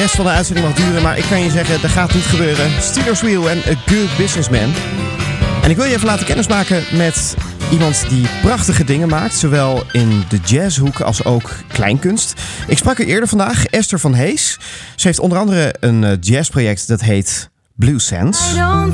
rest van de uitzending mag duren. Maar ik kan je zeggen, dat gaat niet gebeuren. Steelers Wheel en A Good Businessman. En ik wil je even laten kennismaken met iemand die prachtige dingen maakt. Zowel in de jazzhoek als ook kleinkunst. Ik sprak er eerder vandaag, Esther van Hees. Ze heeft onder andere een jazzproject dat heet Blue Sense.